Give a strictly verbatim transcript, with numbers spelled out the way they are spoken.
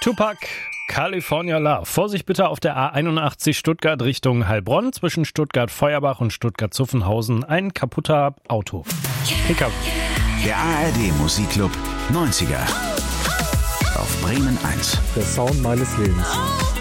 Tupac, California Love. Vorsicht bitte auf der A einundachtzig Stuttgart Richtung Heilbronn. Zwischen Stuttgart-Feuerbach und Stuttgart-Zuffenhausen ein kaputter Auto. P K W. Der A R D-Musikclub neunziger auf Bremen eins. Der Sound meines Lebens.